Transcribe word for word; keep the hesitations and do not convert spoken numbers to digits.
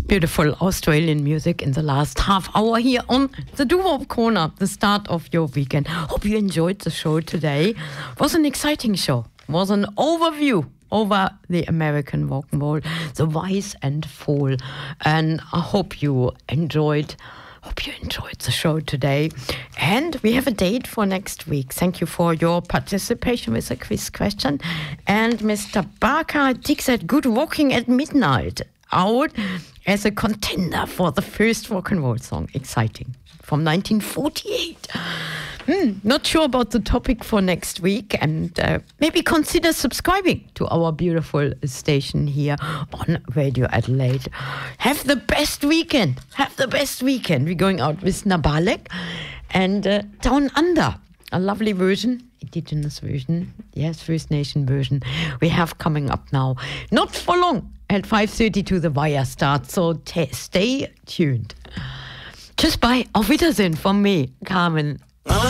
Beautiful Australian music in the last half hour here on the Doo-Wop Corner, the start of your weekend. Hope you enjoyed the show today. It was an exciting show. It was an overview over the American rock and roll, the rise and fall. And I hope you enjoyed Hope you enjoyed the show today. And we have a date for next week. Thank you for your participation with a quiz question. And Mister Barker digs at Good Walking at Midnight out as a contender for the first rock and roll song. Exciting. From nineteen forty-eight. Hmm, not sure about the topic for next week, and uh, maybe consider subscribing to our beautiful station here on Radio Adelaide. Have the best weekend. Have the best weekend. We're going out with Nabalek and uh, Down Under, a lovely version, indigenous version, yes, First Nation version we have coming up now. Not for long. At five thirty to the Wire starts, so t- stay tuned. Tschüss, bye. Auf Wiedersehen von mir, Carmen.